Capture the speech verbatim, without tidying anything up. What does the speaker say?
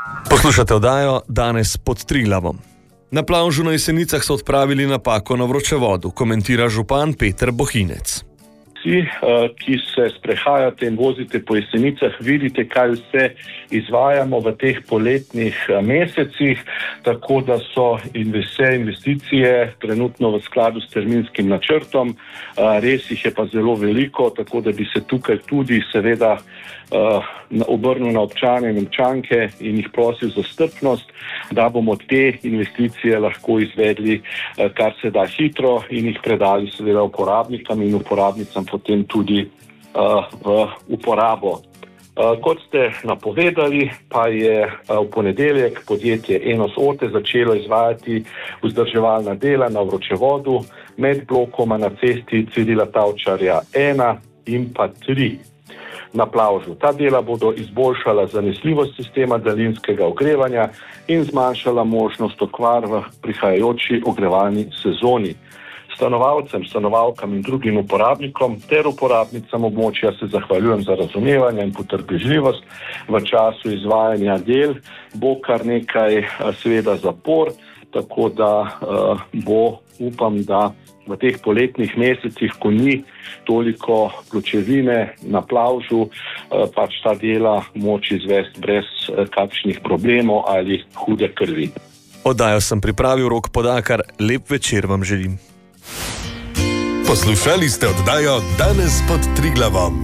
Poslušate oddajo Danes pod Triglavom. Na plavžu na Jesenicah so odpravili napako na vročevodu, komentira župan Peter Bohinec. Vsi, ki se sprehajate in vozite po Jesenicah, vidite, kaj vse izvajamo v teh poletnih mesecih, tako da so in vse investicije trenutno v skladu s terminskim načrtom. Res jih je pa zelo veliko, tako da bi se tukaj tudi seveda obrnil na občane in občanke in jih prosil za strpnost, da bomo te investicije lahko izvedli kar se da hitro in jih predali seveda uporabnikom in uporabnicam potem tudi uh, v uporabo. Uh, kot ste napovedali, pa je uh, v ponedeljek podjetje Enos Orte začelo izvajati vzdrževalna dela na vročevodu med blokoma na cesti Cirila Tavčarja ena in pa tri na plavžu. Ta dela bodo izboljšala zanesljivost sistema daljinskega ogrevanja in zmanjšala možnost okvar v prihajajoči ogrevalni sezoni. Stanovalcem, stanovalkam in drugim uporabnikom ter uporabnicam območja se zahvaljujem za razumevanje in potrpežljivost v času izvajanja del. Bo kar nekaj seveda zapor, tako da uh, bo, upam, da v teh poletnih mesecih, ko ni toliko pločevine na plavžu, uh, pač ta dela moč izvesti brez uh, kakšnih problemov ali hude krvi. Oddajo sem pripravil Rok Podakar, lep večer vam želim. Poslušali ste oddajo Danes pod Triglavom.